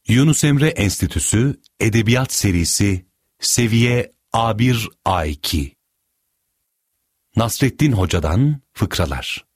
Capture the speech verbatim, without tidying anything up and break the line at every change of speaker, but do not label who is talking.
Yunus Emre Enstitüsü Edebiyat Serisi Seviye A bir A iki Nasrettin Hoca'dan Fıkralar.